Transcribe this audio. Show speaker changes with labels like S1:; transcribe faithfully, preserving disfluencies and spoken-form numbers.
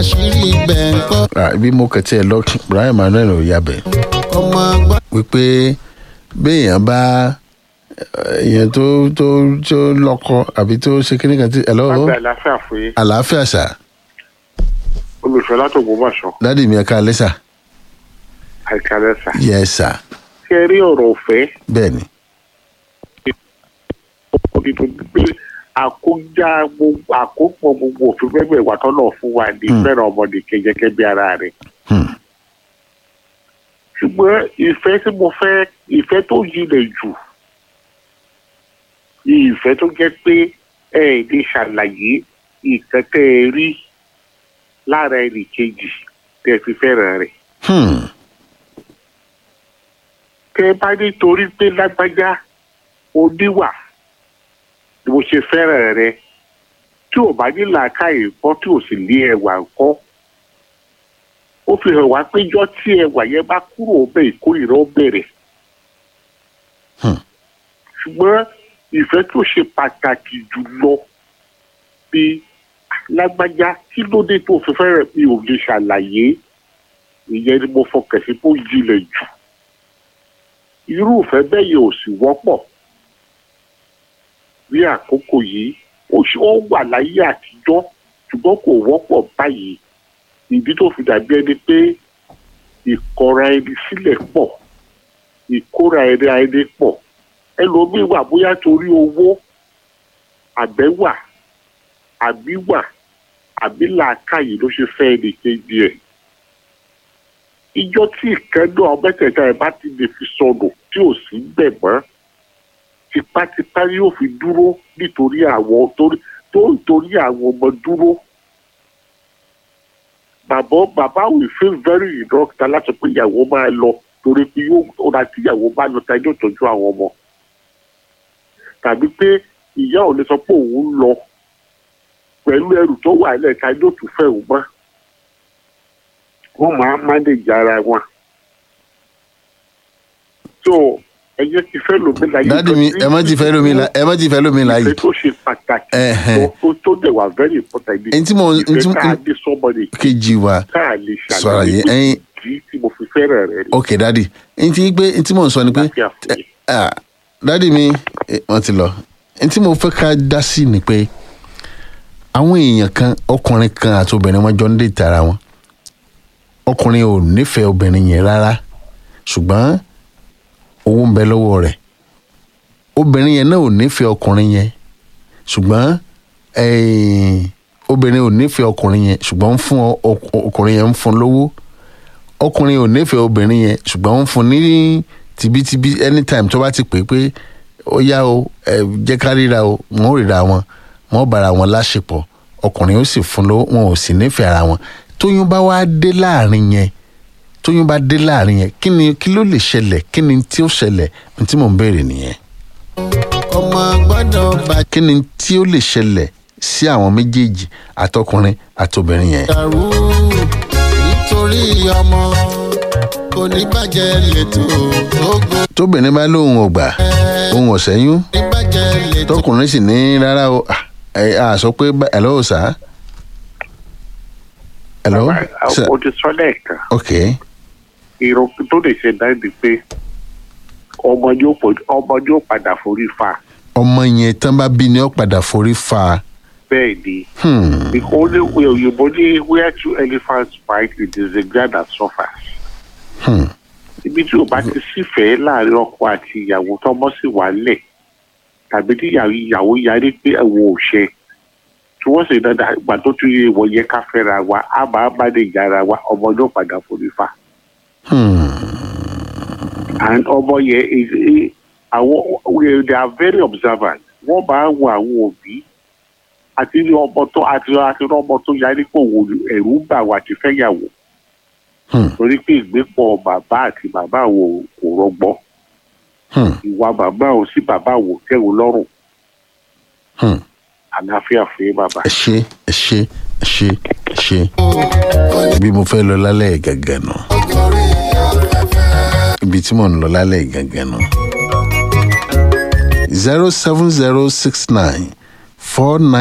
S1: àṣírí ibẹ̀ ń kọ́.
S2: bí mo kẹ̀tẹ́ ẹ lọ Brian Emmanuel ò yabẹ̀
S1: ọmọ àgbà.
S2: wípé béèyàn bá èèyàn tó tó tó lọ́kọ àbí tó ṣe kíní kan tí ẹ lọ́wọ́.
S3: lábẹ́ àlàáfíà fún yín.
S2: àlàáfíà sà.
S3: olùṣọ́ látòkò bàṣọ.
S2: dádì mi ẹ̀ka alẹ́ sà.
S3: ẹ̀ka alẹ́ sà.
S2: yes sà.
S3: ṣé ẹ rí ọ̀rọ̀ ọ̀fẹ́.
S2: bẹ́ẹ̀ ni.
S3: àkójá gbogbo àkópọ̀ gbogbo òfin gbẹgbẹ ìwà tọ́nà fún wa ní fẹ́ràn ọmọdé kẹjẹkẹ bí ara rẹ̀. ṣùgbọ́n ìfẹ́ tí mo fẹ́ ìfẹ́ tó jinlẹ̀ jù ìfẹ́ tó jẹ́ pé ẹ lè ṣàlàyé nǹkan tẹ́ ẹ rí lára ẹnì kejì tẹ́ ẹ fi fẹ́ràn rẹ̀. tẹ́ ẹ bá nítorí pé lágbájá oníwà ni mo ṣe fẹ́ràn rẹ tí ò bá ní làákàyè kọ́ tí ò sì ní ẹwà kọ́ ó fi hàn wá pé jọ́ tí ẹwà yẹn bá kúrò bẹ́ẹ̀ ìkórìíra ó bẹ̀rẹ̀. ṣùgbọ́n ìfẹ́ tó ṣe pàtàkì jùlọ bí lágbájá kí ló dé tó fi fẹ́ràn mi ò lè ṣàlàyé ìyẹn ni mo fọkàn sí bó jinlẹ̀ jù. irúfẹ́ bẹ́ẹ̀ yẹn ò sì wọ́pọ̀ ní àkókò yìí ó wà láyé àtijọ́ ṣùgbọ́n kò wọ́pọ̀ báyìí ìdí tó fi dàbí ẹni pé ìkọra ẹni sílẹ̀ pọ̀ ìkóra ẹni ẹni pọ̀ ẹlòmíín wà bóyá torí owó àbẹ́wà àbíwà àbí làákàyè ló ṣe fẹ́ ẹnì kejì ẹ̀. ìjọ tí ìkẹ́dọ̀ ọmọkẹta ẹ̀ bá ti lè fi sọnù tí ò sí bẹ̀ mọ́ tipátipá yóò fi dúró nítorí àwọn torí tó nítorí àwọn ọmọ dúró. bàbá bàbá will feel very reluctant láti pé ìyàwó máa lọ torí pé yóò ọ̀nà tí ìyàwó bá lọ ta yóò tọ́jú àwọn ọmọ. tàbí pé ìyá ò lè sọ pé òun lọ pẹ̀lú ẹrù tó wà lẹ́ẹ̀ka yóò tún fẹ́ òun mọ́. wọ́n máa manage ara wọn. so ẹ jẹ́ kí fẹ́ lómi láyé.
S2: dádì mi ẹ má ti fẹ́ lómi la ẹ má ti fẹ́ lómi láyé.
S3: ìfẹ́ tó ṣe pàtàkì tó tó dẹ̀ wà very important.
S2: ẹni mo
S3: ìfẹ́ ká dé sọ́mọdé
S2: kejì wa
S3: ká lè
S2: sọ̀rọ̀ yìí ẹyin.
S3: ìdí tí mo fi fẹ́ràn rẹ̀.
S2: ok dádì ẹni tí pé ẹni tí mo ń sọ ni pé dádì mi wọ́n ti lọ ẹni tí mo fẹ́ ká dá sí ni pé àwọn èèyàn kan ọkùnrin kan àti obìnrin wọn jọ ń dètè ara wọn ọkùnrin ò nífẹ̀ẹ́ obìnrin yẹn rárá ṣùgbọ́n owó ń bẹ lọ́wọ́ rẹ̀ obìnrin yẹn náà ò nífẹ̀ẹ́ ọkùnrin yẹn ṣùgbọ́n obìnrin ò nífẹ̀ẹ́ ọkùnrin yẹn ṣùgbọ́n ń fún ọkùnrin yẹn ń fún lówó ọkùnrin ò nífẹ̀ẹ́ obìnrin yẹn ṣùgbọ́n ń fún ní tibítibí anytime tó bá ti pè pé ó yá o jẹ́ ká ríra o wọ́n ò ríra wọn wọ́n bára wọn láṣepọ̀ ọkùnrin ó sì fún lówó wọn ò sì nífẹ̀ẹ́ ara wọn tóyún bá wá dé láàrin yẹn tóyún bá dé láàrin yẹn kí ni kí ló lè ṣẹlẹ̀ kí ni tí ó ṣẹlẹ̀ ní tí mò ń béèrè nìyẹn.
S1: ọmọ gbọ́dọ̀ bá.
S2: kí ni tí ó lè ṣẹlẹ̀ sí àwọn méjèèjì àtọkùnrin àtobìnrin yẹn.
S1: dàrú nítorí ọmọ kò ní bàjẹ́ lẹ́tọ̀ tógo.
S2: tóbìnrin bá lóun ò gbà òun ò ṣẹ́yún tọkùnrin sì ní rárá o a sọ pé hello sir. hello.
S3: o ti sọ lẹ́ẹ̀kan.
S2: ok.
S3: ìrò tó lè ṣe náà ni pé ọmọ yóò padà forí fa.
S2: ọmọ yẹn tán bá bí ni ó padà forí fa.
S3: bẹ́ẹ̀ ni. the only way òyìnbó ní where two elephants fight it is the ground that suffers. ibi tí o bá ti sífẹ̀ẹ́ láàrin ọkọ àti ìyàwó tọmọ sì wà lẹ̀ tàbí tí ìyàwó yarí pé ẹ̀wọ̀n ò ṣe tí wọ́n sì dandan ìgbà tó tún yẹ ìwọ yẹ ká fẹ́ra wa á máa bá lè yára wa ọmọ yóò padà forí fa. and ọmọ yẹn àwọn they are very observant wọ́n máa ń wo àwọn òbí àti ọmọ tó àti àti ọmọ tó yarí pé òun ẹ̀rù ń bà wá ti fẹ́ yàwó torí pé ìgbépọ̀ bàbá àti bàbá wo kò rọgbọ ìwà bàbá ò sí bàbá wo kẹrù lọ́rùn àlàáfíà fún yín bàbá.
S2: ẹ ṣe ẹ ṣe ẹ ṣe ẹ ṣe bí mo fẹ́ lọ lálẹ́ gàngàn nù ibi tí mò ń lọ lálẹ́ gàngàn nù zero seven zero six nine four nine.